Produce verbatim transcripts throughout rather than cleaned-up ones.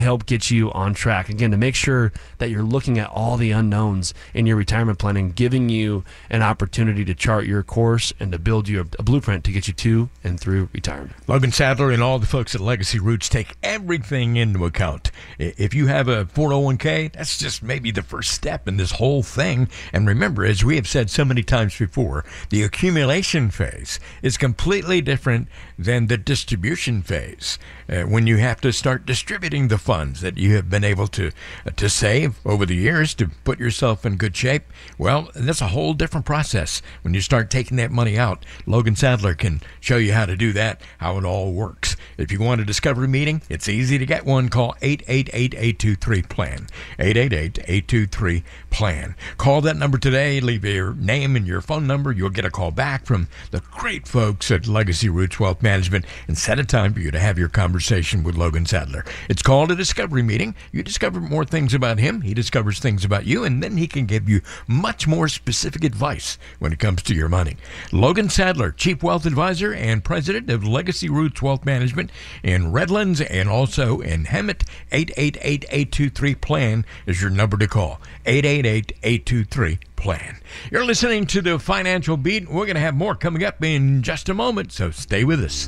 help get you on track. Again, to make sure that you're looking at all the unknowns in your retirement planning, giving you an opportunity to chart your course and to build you a, a blueprint to get you to and through retirement. Logan Sadler and all the folks at Legacy Roots take everything into account. If you have a four oh one k, that's just maybe the first step in this whole thing. And remember, as we have said so many times before, the accumulation phase is completely different than the distribution phase. Uh, when you have to start distributing the funds that you have been able to uh, to save over the years to put yourself in good shape, well, that's a whole different process. When you start taking that money out, Logan Sadler can show you how to do that, how it all works. If you want a discovery meeting, it's easy to get one. Call eight eight eight, eight two three, P L A N. eight eight eight, eight two three, P L A N. Call that number today. Leave your name and your phone number. You'll get a call back from the great folks at Legacy Roots Wealth Management and set a time for you to have your conversation with Logan Sadler. It's called a discovery meeting. You discover more things about him. He discovers things about you, and then he can give you much more specific advice when it comes to your money. Logan Sadler, Chief Wealth Advisor and President of Legacy Roots Wealth Management in Redlands and also in Hemet. eight eight eight, eight two three, P L A N is your number to call. eight eight eight, eight two three, P L A N. You're listening to the Financial Beat. We're going to have more coming up in just a moment, so stay with us.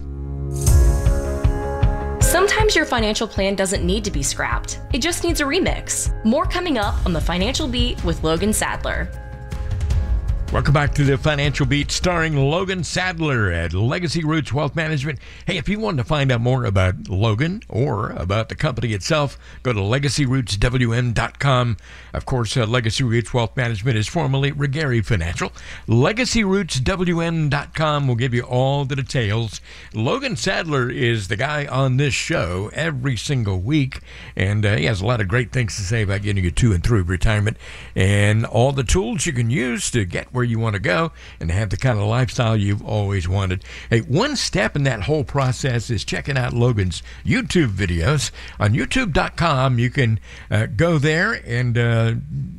Sometimes your financial plan doesn't need to be scrapped. It just needs a remix. More coming up on the Financial Beat with Logan Sadler. Welcome back to the Financial Beat, starring Logan Sadler at Legacy Roots Wealth Management. Hey, if you want to find out more about Logan or about the company itself, go to legacy roots w m dot com. Of course, uh, Legacy Roots Wealth Management is formerly Regari Financial. legacy roots w m dot com will give you all the details. Logan Sadler is the guy on this show every single week, and uh, he has a lot of great things to say about getting you to and through retirement and all the tools you can use to get where you want to go and have the kind of lifestyle you've always wanted. Hey, one step in that whole process is checking out Logan's YouTube videos. On youtube dot com, you can uh, go there and uh,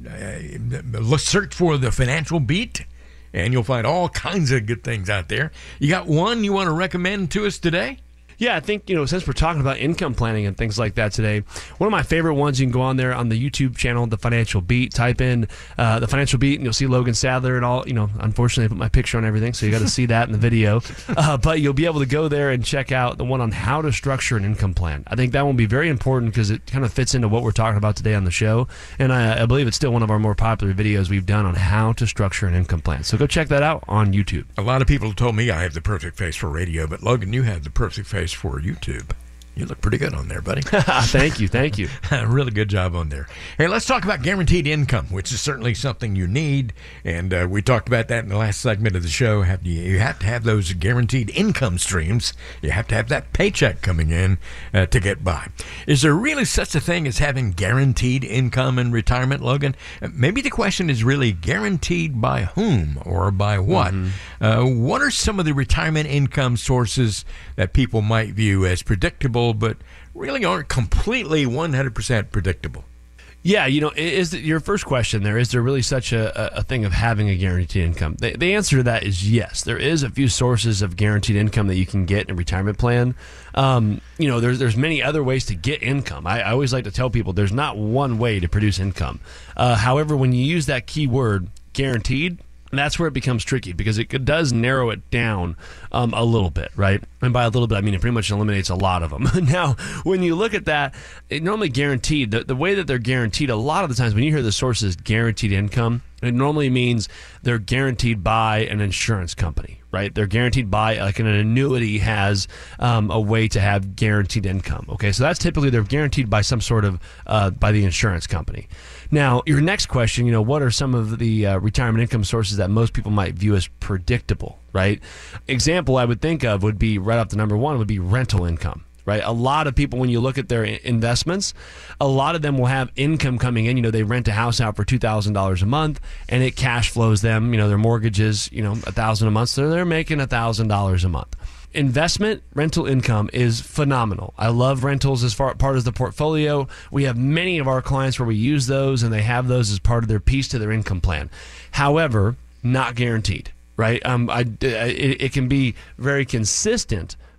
uh, search for the Financial Beat, and you'll find all kinds of good things out there. You got one you want to recommend to us today? Yeah, I think, you know, since we're talking about income planning and things like that today, one of my favorite ones, you can go on there on the YouTube channel, The Financial Beat, type in uh, The Financial Beat, and you'll see Logan Sadler and all. You know, unfortunately, I put my picture on everything, so you got to see that in the video. Uh, but you'll be able to go there and check out the one on how to structure an income plan. I think that will be very important because it kind of fits into what we're talking about today on the show. And I, I believe it's still one of our more popular videos we've done on how to structure an income plan. So go check that out on YouTube. A lot of people told me I have the perfect face for radio, but Logan, you have the perfect face for YouTube. You look pretty good on there, buddy. Thank you, thank you. Really good job on there. Hey, let's talk about guaranteed income, which is certainly something you need, and uh, we talked about that in the last segment of the show. Have you, you have to have those guaranteed income streams. You have to have that paycheck coming in uh, to get by. Is there really such a thing as having guaranteed income in retirement, Logan? Uh, maybe the question is really guaranteed by whom or by what? Mm-hmm. Uh, what are some of the retirement income sources that people might view as predictable but really aren't completely one hundred percent predictable? Yeah, you know, is the, your first question there, is there really such a, a thing of having a guaranteed income? The, the answer to that is yes. There is a few sources of guaranteed income that you can get in a retirement plan. Um, you know, there's there's many other ways to get income. I, I always like to tell people there's not one way to produce income. Uh, however, when you use that key word, guaranteed, that's where it becomes tricky because it does narrow it down um, a little bit, right? And by a little bit, I mean it pretty much eliminates a lot of them. Now, when you look at that, it normally guaranteed, the, the way that they're guaranteed, a lot of the times when you hear the sources guaranteed income, it normally means they're guaranteed by an insurance company, right? They're guaranteed by, like an annuity has um, a way to have guaranteed income, okay? So that's typically, they're guaranteed by some sort of, uh, by the insurance company. Now, your next question, you know, what are some of the uh, retirement income sources that most people might view as predictable, right? Example I would think of would be, right off the number one, would be rental income. Right, a lot of people, when you look at their investments, a lot of them will have income coming in. You know, they rent a house out for two thousand dollars a month, and it cash flows them. You know, their mortgage is, you know, a thousand a month, so they're making a thousand dollars a month. Investment rental income is phenomenal. I love rentals as far part of the portfolio. We have many of our clients where we use those, and they have those as part of their piece to their income plan. However, not guaranteed. Right, um, I, it, it can be very consistent,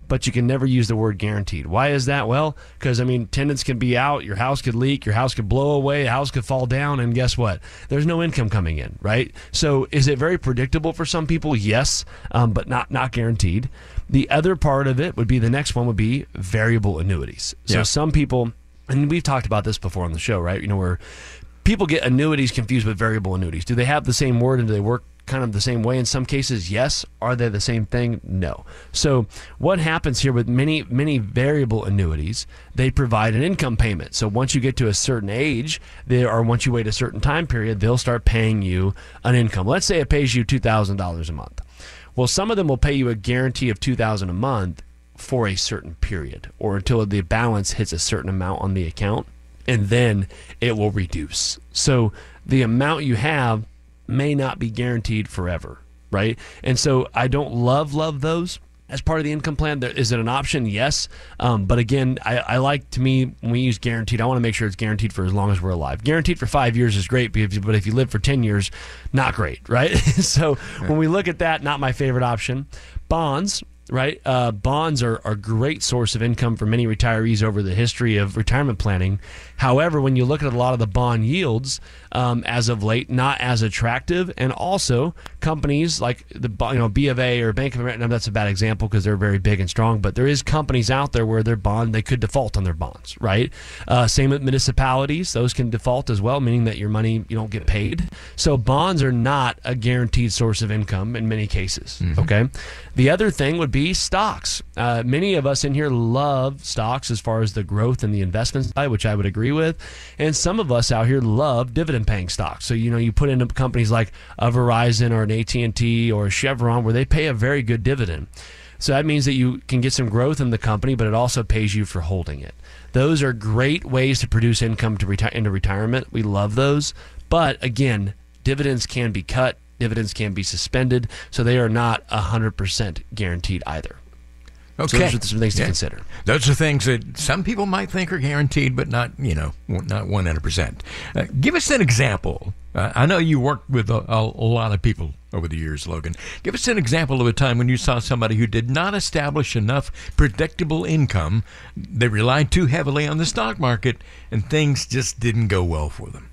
but you can never use the word guaranteed. Why is that? Well, because, I mean, tenants can be out, your house could leak, your house could blow away, a house could fall down, and guess what? There's no income coming in, right? So is it very predictable for some people? Yes, um, but not, not guaranteed. The other part of it would be, the next one would be variable annuities. So yeah. some people, and we've talked about this before on the show, right? You know, where people get annuities confused with variable annuities. Do they have the same word and do they work kind of the same way? In some cases, yes. Are they the same thing? No. So what happens here with many, many variable annuities, they provide an income payment. So once you get to a certain age, they, or once you wait a certain time period, they'll start paying you an income. Let's say it pays you two thousand dollars a month. Well, some of them will pay you a guarantee of two thousand dollars a month for a certain period, or until the balance hits a certain amount on the account, and then it will reduce. So the amount you have may not be guaranteed forever, right? And so I don't love, love those as part of the income plan. There, is it an option? Yes. Um, but again, I, I like, to me, when we use guaranteed, I want to make sure it's guaranteed for as long as we're alive. Guaranteed for five years is great, but if you, but if you live for ten years, not great, right? So when we look at that, not my favorite option. Bonds, right? Uh, bonds are, are a great source of income for many retirees over the history of retirement planning. However, when you look at a lot of the bond yields um, as of late, not as attractive. And also companies like the you know B of A or Bank of America, no, that's a bad example because they're very big and strong, but there is companies out there where their bond, they could default on their bonds, right? Uh, same with municipalities. Those can default as well, meaning that your money, you don't get paid. So bonds are not a guaranteed source of income in many cases, mm-hmm. okay? The other thing would be stocks. Uh, many of us in here love stocks as far as the growth and the investment side, which I would agree with. And some of us out here love dividend-paying stocks. So, you know, you put into companies like a Verizon or an A T and T or a Chevron where they pay a very good dividend. So that means that you can get some growth in the company, but it also pays you for holding it. Those are great ways to produce income to retire into retirement. We love those. But again, dividends can be cut. Dividends can be suspended, so they are not one hundred percent guaranteed either. Okay. So those are some things to yeah. consider. Those are things that some people might think are guaranteed, but not, you know, not one hundred percent. Uh, give us an example. Uh, I know you worked with a, a, a lot of people over the years, Logan. Give us an example of a time when you saw somebody who did not establish enough predictable income. They relied too heavily on the stock market, and things just didn't go well for them.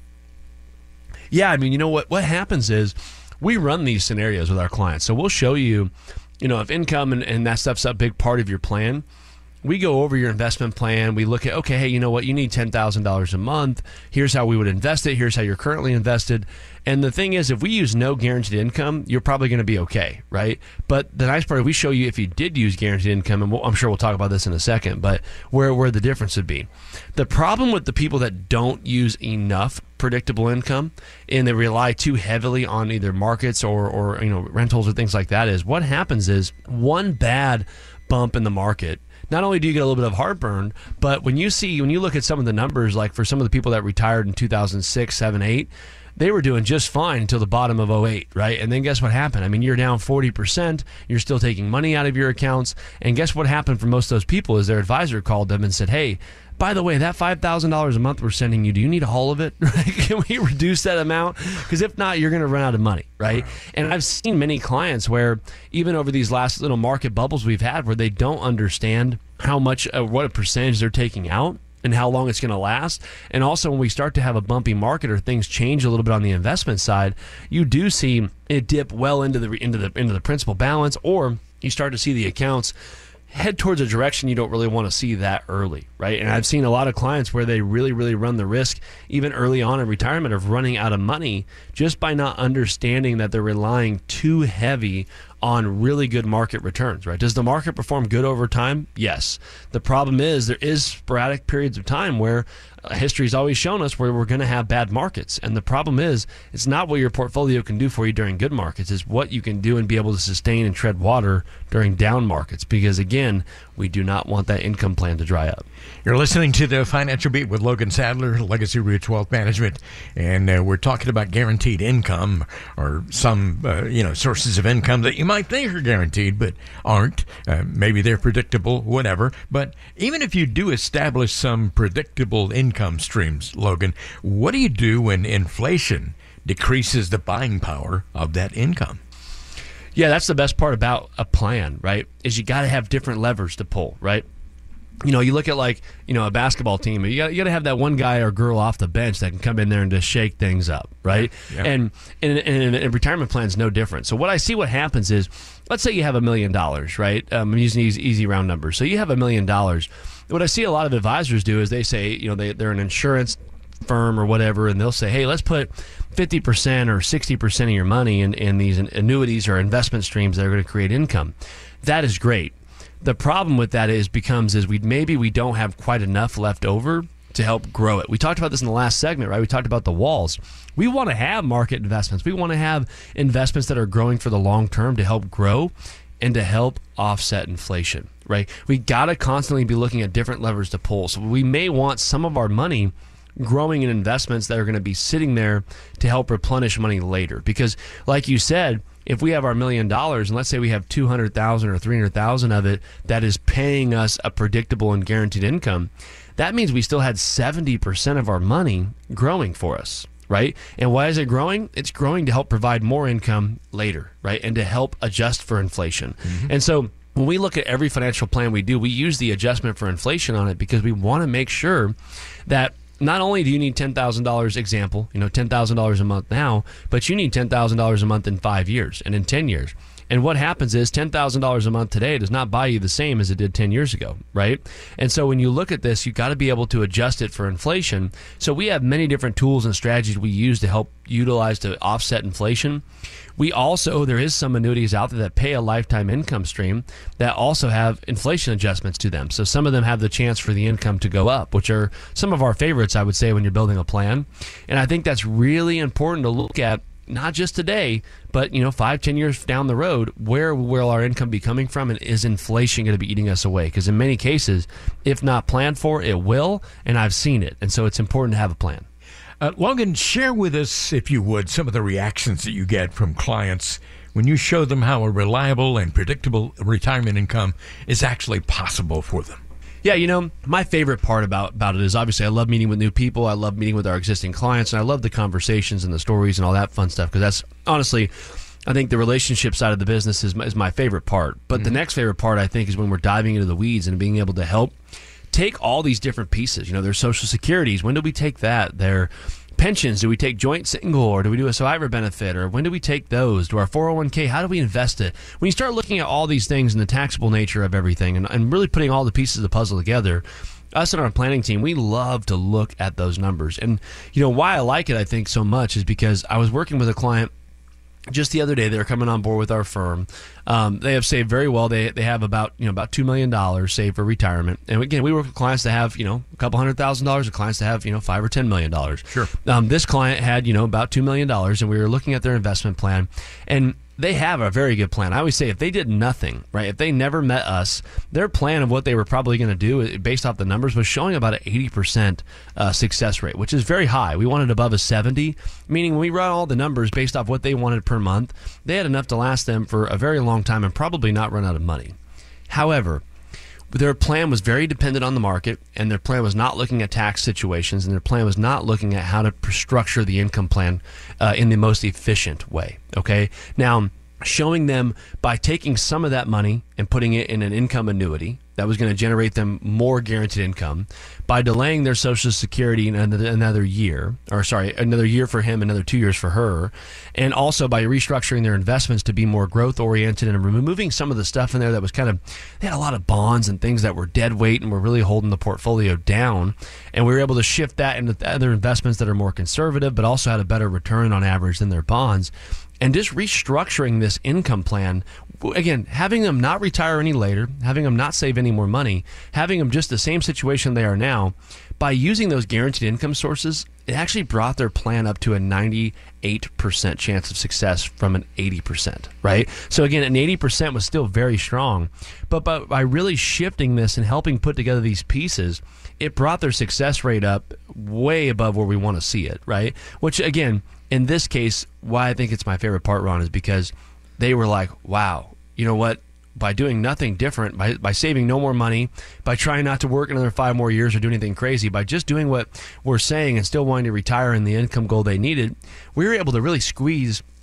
Yeah, I mean, you know what? What happens is, we run these scenarios with our clients. So we'll show you, you know, if income and, and that stuff's a big part of your plan, we go over your investment plan. We look at, okay, hey, you know what? You need ten thousand dollars a month. Here's how we would invest it. Here's how you're currently invested. And the thing is, if we use no guaranteed income, you're probably going to be okay, right? But the nice part is we show you if you did use guaranteed income, and we'll, I'm sure we'll talk about this in a second, but where, where the difference would be. The problem with the people that don't use enough predictable income and they rely too heavily on either markets or, or you know rentals or things like that is what happens is one bad bump in the market. Not only do you get a little bit of heartburn, but when you see, when you look at some of the numbers, like for some of the people that retired in two thousand six, seven, eight, they were doing just fine until the bottom of oh eight, right? And then guess what happened? I mean, you're down forty percent. You're still taking money out of your accounts. And guess what happened for most of those people is their advisor called them and said, hey, by the way, that five thousand dollars a month we're sending you, do you need all of it? Can we reduce that amount? Because if not, you're going to run out of money, right? And I've seen many clients where even over these last little market bubbles we've had where they don't understand how much, uh, what a percentage they're taking out and how long it's going to last. And also when we start to have a bumpy market or things change a little bit on the investment side, you do see it dip well into the into the into the principal balance, or you start to see the accounts head towards a direction you don't really want to see that early, right? And I've seen a lot of clients where they really, really run the risk, even early on in retirement, of running out of money just by not understanding that they're relying too heavy on really good market returns, right? Does the market perform good over time? Yes. The problem is there is sporadic periods of time where uh, history's always shown us where we're going to have bad markets. And the problem is it's not what your portfolio can do for you during good markets. It's what you can do and be able to sustain and tread water during down markets. Because again, we do not want that income plan to dry up. You're listening to the Financial Beat with Logan Sadler, Legacy Roots Wealth Management, and uh, we're talking about guaranteed income or some uh, you know sources of income that you might think are guaranteed but aren't. Uh, maybe they're predictable, whatever. But even if you do establish some predictable income streams, Logan, what do you do when inflation decreases the buying power of that income? Yeah, that's the best part about a plan, right? Is you got to have different levers to pull, right? You know, you look at like, you know, a basketball team, you got you got to have that one guy or girl off the bench that can come in there and just shake things up, right? Yeah. And, and, and, and a retirement plan is no different. So what I see what happens is, let's say you have a million dollars, right? Um, I'm using these easy round numbers. So you have a million dollars. What I see a lot of advisors do is they say, you know, they, they're an insurance firm or whatever, and they'll say, hey, let's put fifty percent or sixty percent of your money in, in these annuities or investment streams that are going to create income. That is great. The problem with that is becomes is we maybe we don't have quite enough left over to help grow it. We talked about this in the last segment, right? We talked about the walls. We want to have market investments. We want to have investments that are growing for the long term to help grow and to help offset inflation, right? We got to constantly be looking at different levers to pull. So we may want some of our money growing in investments that are going to be sitting there to help replenish money later. Because like you said, if we have our million dollars and let's say we have two hundred thousand or three hundred thousand of it that is paying us a predictable and guaranteed income, that means we still had seventy percent of our money growing for us, right? And why is it growing? It's growing to help provide more income later, right? And to help adjust for inflation. Mm-hmm. And so when we look at every financial plan we do, we use the adjustment for inflation on it because we want to make sure that not only do you need ten thousand dollars, example, you know, ten thousand dollars a month now, but you need ten thousand dollars a month in five years and in ten years. And what happens is ten thousand dollars a month today does not buy you the same as it did ten years ago, right? And so when you look at this, you've got to be able to adjust it for inflation. So we have many different tools and strategies we use to help utilize to offset inflation. We also, there is some annuities out there that pay a lifetime income stream that also have inflation adjustments to them. So some of them have the chance for the income to go up, which are some of our favorites, I would say, when you're building a plan. And I think that's really important to look at, not just today, but, you know, five, ten years down the road, where will our income be coming from, and is inflation going to be eating us away? Because in many cases, if not planned for, it will, and I've seen it. And so it's important to have a plan. Uh, Logan, share with us, if you would, some of the reactions that you get from clients when you show them how a reliable and predictable retirement income is actually possible for them. Yeah, you know, my favorite part about, about it is obviously I love meeting with new people. I love meeting with our existing clients, and I love the conversations and the stories and all that fun stuff, because that's honestly, I think the relationship side of the business is my, is my favorite part. But mm-hmm. the next favorite part, I think, is when we're diving into the weeds and being able to help take all these different pieces. You know, their Social Securities. When do we take that? Their pensions. Do we take joint, single, or do we do a survivor benefit? Or when do we take those? Do our four oh one k, how do we invest it? When you start looking at all these things and the taxable nature of everything and, and really putting all the pieces of the puzzle together, us and our planning team, we love to look at those numbers. And, you know, why I like it, I think, so much is because I was working with a client just the other day. They're coming on board with our firm. Um, they have saved very well. They they have about you know about two million dollars saved for retirement. And again, we work with clients that have you know a couple hundred thousand dollars, or clients that have you know five or ten million dollars. Sure. Um, this client had you know about two million dollars, and we were looking at their investment plan, and they have a very good plan. I always say if they did nothing, right, if they never met us, their plan of what they were probably going to do based off the numbers was showing about an eighty percent uh, success rate, which is very high. We wanted above a seventy, meaning when we run all the numbers based off what they wanted per month, they had enough to last them for a very long time and probably not run out of money. However, their plan was very dependent on the market, and their plan was not looking at tax situations, and their plan was not looking at how to structure the income plan uh, in the most efficient way. Okay? Now, showing them by taking some of that money and putting it in an income annuity that was going to generate them more guaranteed income, by delaying their Social Security another, another year, or sorry, another year for him, another two years for her, and also by restructuring their investments to be more growth oriented and removing some of the stuff in there that was kind of, they had a lot of bonds and things that were dead weight and were really holding the portfolio down, and we were able to shift that into other investments that are more conservative but also had a better return on average than their bonds. And just restructuring this income plan, again, having them not retire any later, having them not save any more money, having them just the same situation they are now, by using those guaranteed income sources, it actually brought their plan up to a ninety-eight percent chance of success from an eighty percent, right? So again, an eighty percent was still very strong, but by, by really shifting this and helping put together these pieces, it brought their success rate up way above where we want to see it, right? Which again, in this case, why I think it's my favorite part, Ron, is because they were like, wow, you know what? By doing nothing different, by, by saving no more money, by trying not to work another five more years or do anything crazy, by just doing what we're saying and still wanting to retire in the income goal they needed, we were able to really squeeze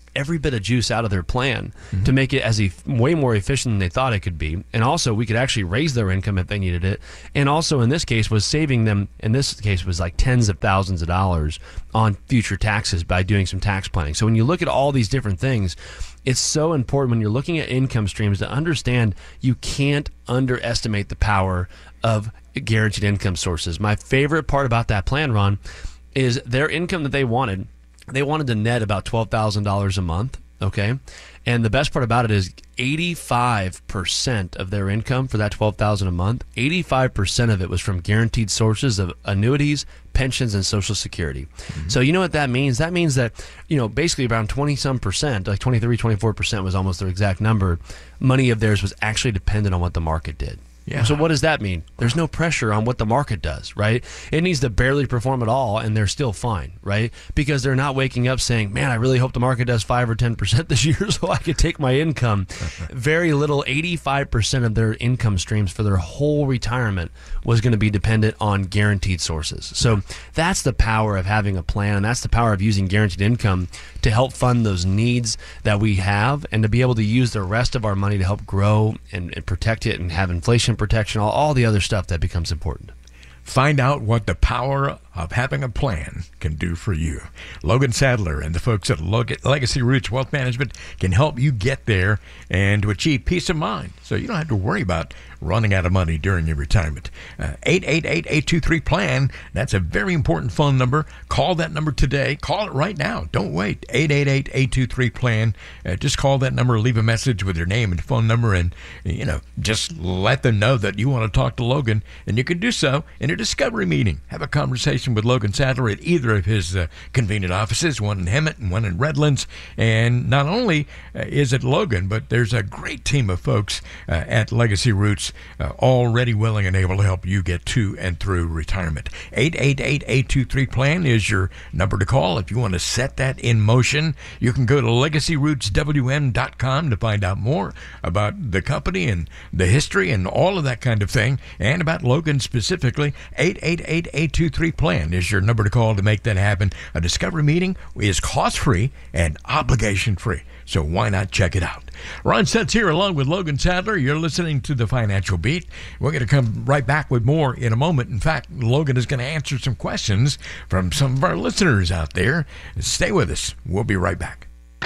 every bit of juice out of their plan Mm-hmm. to make it as e- way more efficient than they thought it could be. And also, we could actually raise their income if they needed it. And also, in this case, was saving them, in this case, was like tens of thousands of dollars on future taxes by doing some tax planning. So when you look at all these different things, it's so important when you're looking at income streams to understand you can't underestimate the power of guaranteed income sources. My favorite part about that plan, Ron, is their income that they wanted. They wanted to net about twelve thousand dollars a month, okay? And the best part about it is eighty-five percent of their income for that twelve thousand dollars a month, eighty-five percent of it was from guaranteed sources of annuities, pensions, and Social Security. Mm-hmm. So you know what that means? That means that, you know, basically around twenty-some percent, like twenty-three, twenty-four percent was almost their exact number, money of theirs was actually dependent on what the market did. Yeah. So what does that mean? There's no pressure on what the market does, right? It needs to barely perform at all, and they're still fine, right? Because they're not waking up saying, man, I really hope the market does five or ten percent this year so I could take my income. Very little, eighty-five percent of their income streams for their whole retirement was going to be dependent on guaranteed sources. So that's the power of having a plan, and that's the power of using guaranteed income to help fund those needs that we have and to be able to use the rest of our money to help grow and, and protect it and have inflation protection, all, all the other stuff that becomes important. Find out what the power of having a plan can do for you. Logan Sadler and the folks at Legacy Roots Wealth Management can help you get there and to achieve peace of mind so you don't have to worry about running out of money during your retirement. Uh, eight eight eight, eight two three, PLAN. That's a very important phone number. Call that number today. Call it right now. Don't wait. eight eight eight, eight two three, PLAN. Uh, just call that number, leave a message with your name and phone number, and, you know, just let them know that you want to talk to Logan, and you can do so in a discovery meeting. Have a conversation with Logan Sadler at either of his uh, convenient offices, one in Hemet and one in Redlands. And not only uh, is it Logan, but there's a great team of folks uh, at Legacy Roots uh, already willing and able to help you get to and through retirement. eight eight eight, eight two three, PLAN is your number to call. If you want to set that in motion, you can go to legacy roots w m dot com to find out more about the company and the history and all of that kind of thing, and about Logan specifically. eight eight eight, eight two three, PLAN is your number to call to make that happen. A discovery meeting is cost-free and obligation-free, so why not check it out? Ron Setz here along with Logan Sadler. You're listening to the Financial Beat. We're going to come right back with more in a moment. In fact, Logan is going to answer some questions from some of our listeners out there. Stay with us. We'll be right back.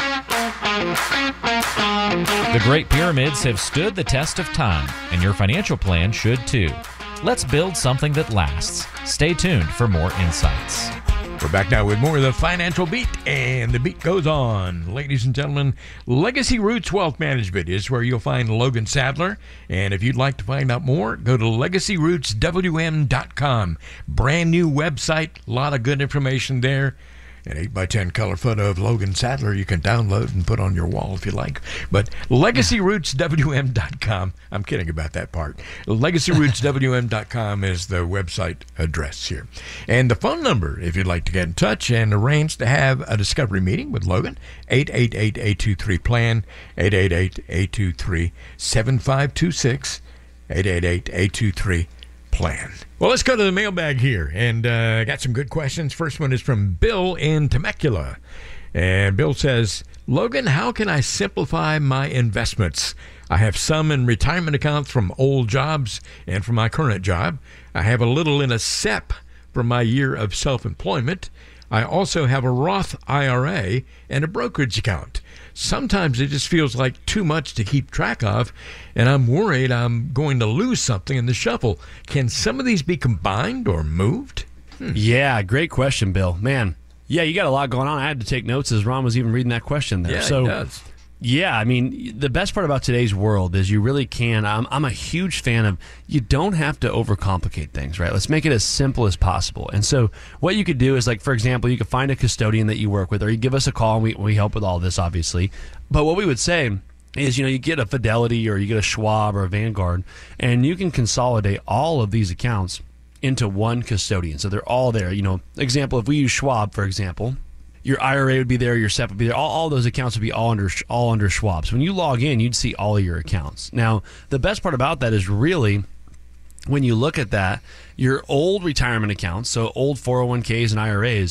The Great Pyramids have stood the test of time, and your financial plan should too. Let's build something that lasts. Stay tuned for more insights. We're back now with more of the Financial Beat, and the beat goes on. Ladies and gentlemen, Legacy Roots Wealth Management is where you'll find Logan Sadler. And if you'd like to find out more, go to legacy roots w m dot com. Brand new website, a lot of good information there. An eight by ten color photo of Logan Sadler you can download and put on your wall if you like. But legacy roots w m dot com. I'm kidding about that part. legacy roots w m dot com is the website address here. And the phone number, if you'd like to get in touch and arrange to have a discovery meeting with Logan, eight eight eight, eight two three, PLAN, eight eight eight, eight two three, seven five two six, eight eight eight, eight two three, PLAN. Well, let's go to the mailbag here, and I uh, got some good questions. First one is from Bill in Temecula, and Bill says, Logan, how can I simplify my investments? I have some in retirement accounts from old jobs and from my current job. I have a little in a S E P from my year of self-employment. I also have a Roth I R A and a brokerage account. Sometimes it just feels like too much to keep track of, and I'm worried I'm going to lose something in the shuffle. Can some of these be combined or moved? Hmm. Yeah, great question, Bill. Man, yeah, you got a lot going on. I had to take notes as Ron was even reading that question there. Yeah, so, he does. Yeah, I mean, the best part about today's world is you really can. I'm, I'm a huge fan of you don't have to overcomplicate things, right? Let's make it as simple as possible. And so what you could do is, like, for example, you could find a custodian that you work with, or you give us a call, and we, we help with all this, obviously. But what we would say is, you know, you get a Fidelity or you get a Schwab or a Vanguard, and you can consolidate all of these accounts into one custodian. So they're all there. You know, example, if we use Schwab, for example, your I R A would be there, your S E P would be there. All, all those accounts would be all under all under Schwab. So when you log in, you'd see all of your accounts. Now, the best part about that is really when you look at that, your old retirement accounts, so old four oh one k's and I R As,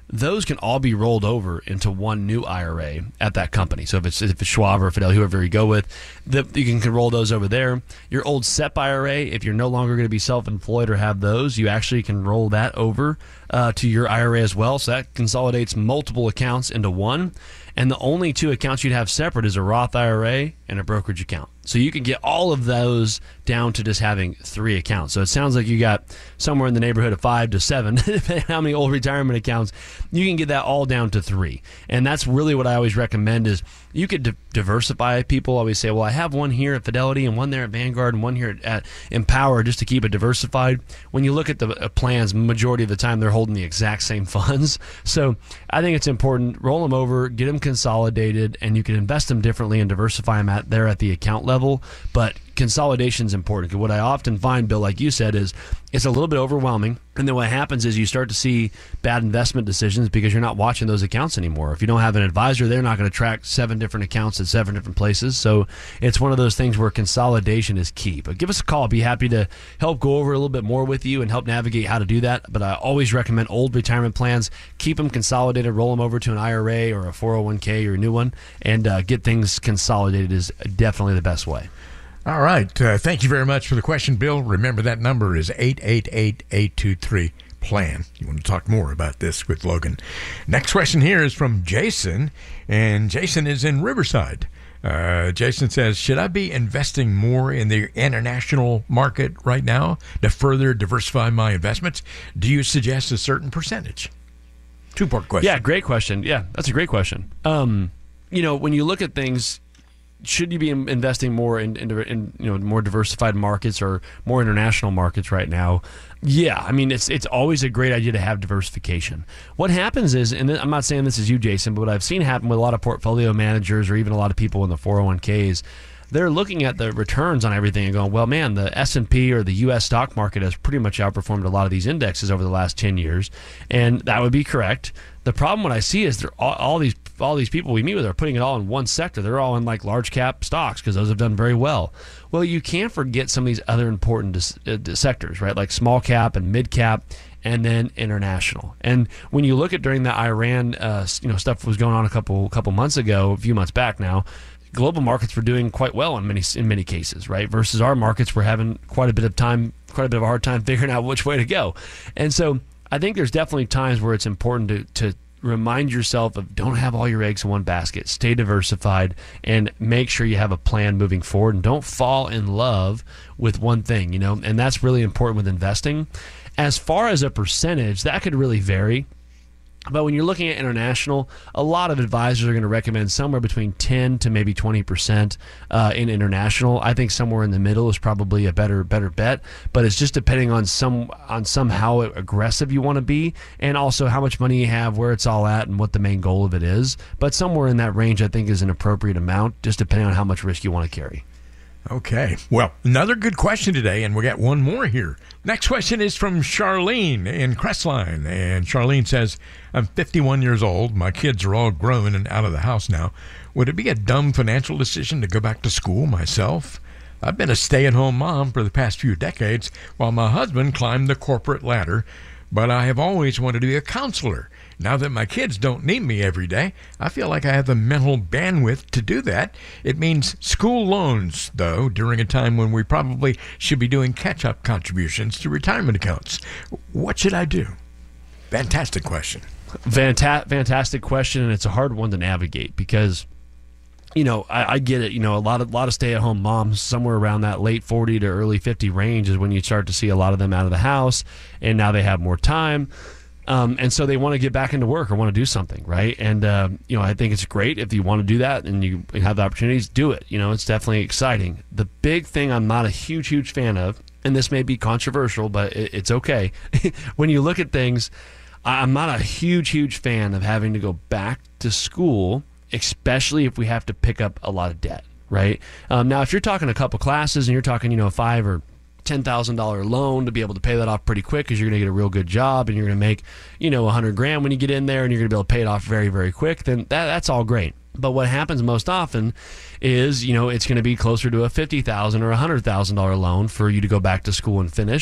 those can all be rolled over into one new I R A at that company. So if it's if it's Schwab or Fidelity, whoever you go with, the, you can, can roll those over there. Your old S E P I R A, if you're no longer going to be self-employed or have those, you actually can roll that over uh, to your I R A as well. So that consolidates multiple accounts into one. And the only two accounts you'd have separate is a Roth I R A and a brokerage account. So you can get all of those down to just having three accounts. So it sounds like you got somewhere in the neighborhood of five to seven, depending on how many old retirement accounts. You can get that all down to three. And that's really what I always recommend is you could di- diversify. People always say, well, I have one here at Fidelity and one there at Vanguard and one here at Empower just to keep it diversified. When you look at the uh, plans, majority of the time they're holding the exact same funds. So I think it's important. Roll them over, get them consolidated, and you can invest them differently and diversify them at there at the account level. But consolidation is important. What I often find, Bill, like you said, is it's a little bit overwhelming. And then what happens is you start to see bad investment decisions because you're not watching those accounts anymore. If you don't have an advisor, they're not going to track seven different accounts at seven different places. So it's one of those things where consolidation is key. But give us a call. I'll be happy to help go over a little bit more with you and help navigate how to do that. But I always recommend old retirement plans. Keep them consolidated. Roll them over to an I R A or a four oh one k or a new one. And uh, get things consolidated is definitely the best way. All right. Uh, thank you very much for the question, Bill. Remember, that number is eight eight eight, eight two three, PLAN. You want to talk more about this with Logan. Next question here is from Jason, and Jason is in Riverside. Uh, Jason says, should I be investing more in the international market right now to further diversify my investments? Do you suggest a certain percentage? Two-part question. Yeah, great question. Yeah, that's a great question. Um, you know, when you look at things, should you be investing more in, in, in you know more diversified markets or more international markets right now? Yeah, I mean it's it's always a great idea to have diversification. What happens is, and I'm not saying this is you, Jason, but what I've seen happen with a lot of portfolio managers or even a lot of people in the four oh one k's, they're looking at the returns on everything and going, well, man, the S and P or the U S stock market has pretty much outperformed a lot of these indexes over the last ten years, and that would be correct. The problem what I see is they're all, all these all these people we meet with are putting it all in one sector. They're all in like large cap stocks because those have done very well. Well, you can't forget some of these other important dis- uh, sectors, right? Like small cap and mid cap, and then international. And when you look at during the Iran, uh, you know, stuff was going on a couple couple months ago, a few months back now. Global markets were doing quite well in many in many cases, right? Versus our markets were having quite a bit of time, quite a bit of a hard time figuring out which way to go. And so I think there's definitely times where it's important to, to remind yourself of don't have all your eggs in one basket. Stay diversified and make sure you have a plan moving forward, and don't fall in love with one thing, you know, and that's really important with investing. As far as a percentage, that could really vary. But when you're looking at international, a lot of advisors are going to recommend somewhere between ten to maybe twenty percent uh, in international. I think somewhere in the middle is probably a better better bet. But it's just depending on some on some how aggressive you want to be, and also how much money you have, where it's all at, and what the main goal of it is. But somewhere in that range, I think, is an appropriate amount, just depending on how much risk you want to carry. Okay. Well, another good question today, and we got one more here. Next question is from Charlene in Crestline, and Charlene says, I'm fifty-one years old. My kids are all grown and out of the house now. Would it be a dumb financial decision to go back to school myself? I've been a stay-at-home mom for the past few decades while my husband climbed the corporate ladder, but I have always wanted to be a counselor. Now that my kids don't need me every day, I feel like I have the mental bandwidth to do that. It means school loans, though, during a time when we probably should be doing catch-up contributions to retirement accounts. What should I do? Fantastic question. Fanta- fantastic question, and it's a hard one to navigate because, you know, I, I get it. You know, a lot of lot of stay-at-home moms, somewhere around that late forty to early fifty range is when you start to see a lot of them out of the house, and now they have more time. Um, and so they want to get back into work or want to do something, right? And, uh, you know, I think it's great if you want to do that and you have the opportunities, do it. You know, it's definitely exciting. The big thing I'm not a huge, huge fan of, and this may be controversial, but it, it's okay. When you look at things, I'm not a huge, huge fan of having to go back to school, especially if we have to pick up a lot of debt, right? Um, now, if you're talking a couple classes and you're talking, you know, five or ten thousand dollars loan to be able to pay that off pretty quick because you're going to get a real good job and you're going to make, you know, a hundred grand when you get in there and you're going to be able to pay it off very, very quick, then that, that's all great. But what happens most often is, you know, it's going to be closer to a fifty thousand dollars or a one hundred thousand dollars loan for you to go back to school and finish.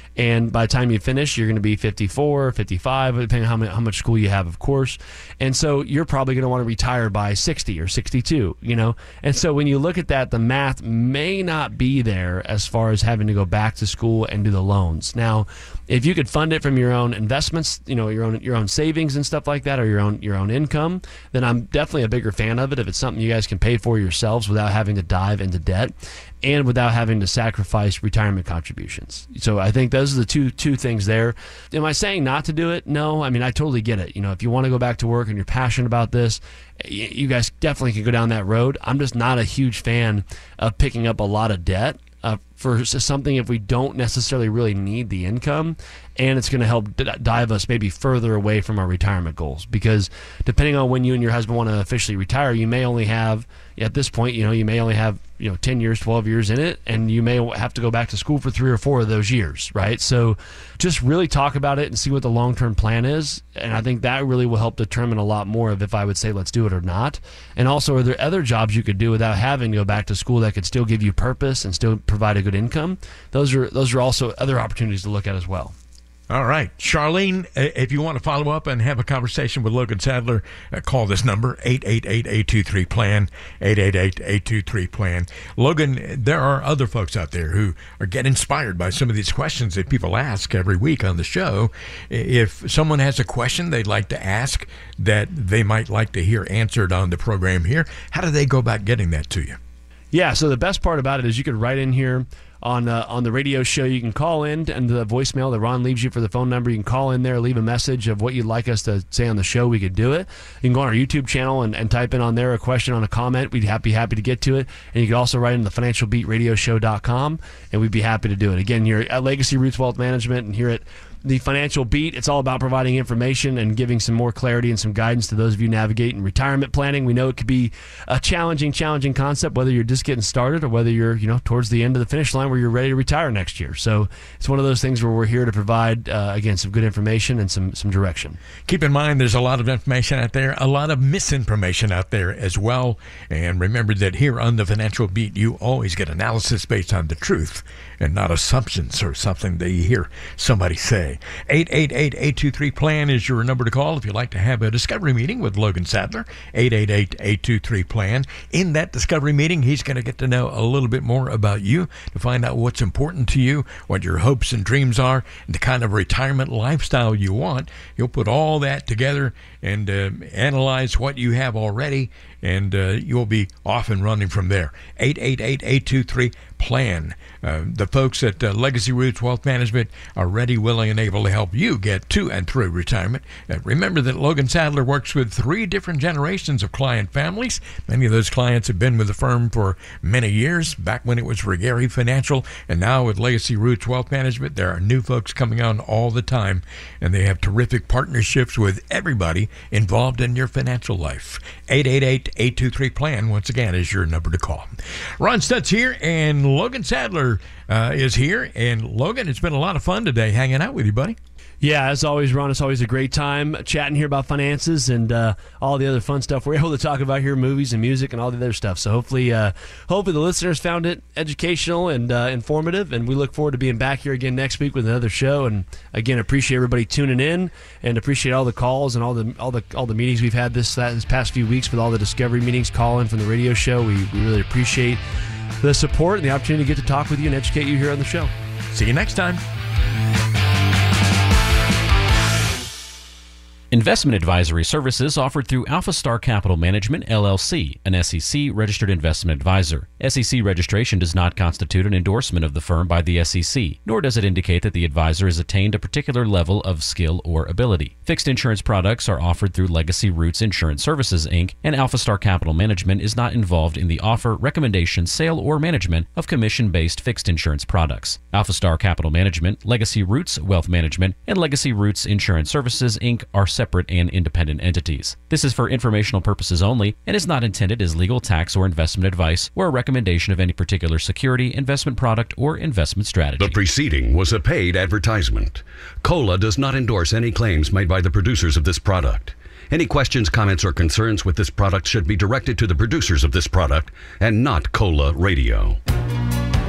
And by the time you finish, you're going to be fifty-four, fifty-five, depending on how much, how much school you have, of course. And so you're probably going to want to retire by sixty or sixty-two, you know? And so when you look at that, the math may not be there as far as having to go back to school and do the loans. Now, if you could fund it from your own investments, you know, your own your own savings and stuff like that, or your own your own income, then I'm definitely a bigger fan of it if it's something you guys can pay for yourselves without having to dive into debt and without having to sacrifice retirement contributions. So I think those are the two two things there. Am I saying not to do it? No. I mean, I totally get it. You know, if you want to go back to work and you're passionate about this, you guys definitely can go down that road. I'm just not a huge fan of picking up a lot of debt Uh, for something if we don't necessarily really need the income, and it's going to help d- dive us maybe further away from our retirement goals. Because depending on when you and your husband want to officially retire, you may only have, at this point, you know, you may only have, you know, ten years, twelve years in it, and you may have to go back to school for three or four of those years, right? So just really talk about it and see what the long-term plan is, and I think that really will help determine a lot more of if I would say let's do it or not. And also, are there other jobs you could do without having to go back to school that could still give you purpose and still provide a good income? Those are those are also other opportunities to look at as well. All right. Charlene, if you want to follow up and have a conversation with Logan Sadler, uh, call this number, eight eight eight, eight two three, P L A N, eight eight eight, eight two three, P L A N. Logan, there are other folks out there who are get inspired by some of these questions that people ask every week on the show. If someone has a question they'd like to ask that they might like to hear answered on the program here, how do they go about getting that to you? Yeah, so the best part about it is you could write in here on uh, on the radio show. You can call in and the voicemail that Ron leaves you for the phone number. You can call in there, leave a message of what you'd like us to say on the show. We could do it. You can go on our YouTube channel and, and type in on there a question on a comment. We'd be happy to get to it. And you can also write in the financial beat radio show dot com, and we'd be happy to do it. Again, you're at Legacy Roots Wealth Management, and here at the Financial Beat, it's all about providing information and giving some more clarity and some guidance to those of you navigating retirement planning. We know it could be a challenging, challenging concept, whether you're just getting started or whether you're, you know, towards the end of the finish line where you're ready to retire next year. So it's one of those things where we're here to provide, uh, again, some good information and some, some direction. Keep in mind, there's a lot of information out there, a lot of misinformation out there as well. And remember that here on the Financial Beat, you always get analysis based on the truth and not assumptions or something that you hear somebody say. eight eight eight, eight two three, P L A N is your number to call if you'd like to have a discovery meeting with Logan Sadler. eight eight eight, eight two three, P L A N. In that discovery meeting, he's going to get to know a little bit more about you, to find out what's important to you, what your hopes and dreams are, and the kind of retirement lifestyle you want. He'll put all that together and uh, analyze what you have already, and uh, you'll be off and running from there. eight eight eight, eight two three, P L A N. Uh, the folks at uh, Legacy Roots Wealth Management are ready, willing, and able to help you get to and through retirement. Uh, remember that Logan Sadler works with three different generations of client families. Many of those clients have been with the firm for many years, back when it was Regari Financial, and now with Legacy Roots Wealth Management, there are new folks coming on all the time, and they have terrific partnerships with everybody involved in your financial life. eight eight eight, eight two three, P L A N, once again, is your number to call. Ron Stutz here, and Logan Sadler uh, is here. And Logan, it's been a lot of fun today hanging out with you, buddy. Yeah, as always, Ron, it's always a great time chatting here about finances and uh, all the other fun stuff we're able to talk about here, movies and music and all the other stuff. So hopefully uh, hopefully the listeners found it educational and uh, informative, and we look forward to being back here again next week with another show. And again, appreciate everybody tuning in, and appreciate all the calls and all the all the all the meetings we've had this this past few weeks with all the discovery meetings, call in from the radio show. We, we really appreciate the support and the opportunity to get to talk with you and educate you here on the show. See you next time. Investment advisory services offered through AlphaStar Capital Management, L L C, an S E C-registered investment advisor. S E C registration does not constitute an endorsement of the firm by the S E C, nor does it indicate that the advisor has attained a particular level of skill or ability. Fixed insurance products are offered through Legacy Roots Insurance Services, Incorporated, and AlphaStar Capital Management is not involved in the offer, recommendation, sale, or management of commission-based fixed insurance products. AlphaStar Capital Management, Legacy Roots Wealth Management, and Legacy Roots Insurance Services, Incorporated are separate and independent entities. This is for informational purposes only and is not intended as legal, tax, or investment advice or a recommendation of any particular security, investment product, or investment strategy. The preceding was a paid advertisement. COLA does not endorse any claims made by the producers of this product. Any questions, comments, or concerns with this product should be directed to the producers of this product and not COLA Radio.